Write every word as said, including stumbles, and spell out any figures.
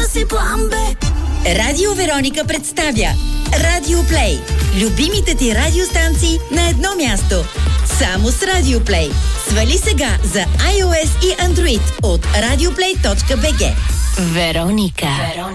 да си план Б. Радио Вероника представя Радио Плей. Любимите ти радиостанции на едно място. Само с Радио Плей. Свали сега за iOS и Android от радиоплей точка би джи. Вероника.